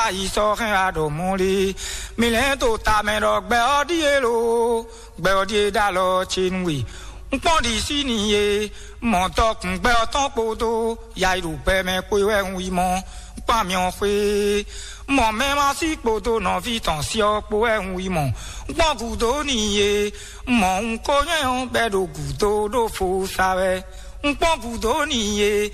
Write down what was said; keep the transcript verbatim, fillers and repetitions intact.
Ils sont à domoli, milento tamero, beodielo, beodie dalo chinui. On prend d'ici nié, mon toc, on beoton poto, yaïdou peme koué oui mon, pas mion foué. Mon même ainsi poto non vite en sio koué oui mon, mon couteau nié, mon connaît un bedo couteau do faux savait, on prend couteau nié.